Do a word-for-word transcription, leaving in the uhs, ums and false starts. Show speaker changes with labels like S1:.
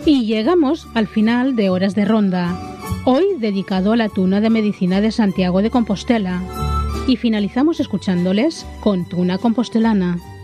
S1: Y llegamos al final de Horas de Ronda, hoy dedicado a la Tuna de Medicina de Santiago de Compostela. Y finalizamos escuchándoles con Tuna Compostelana.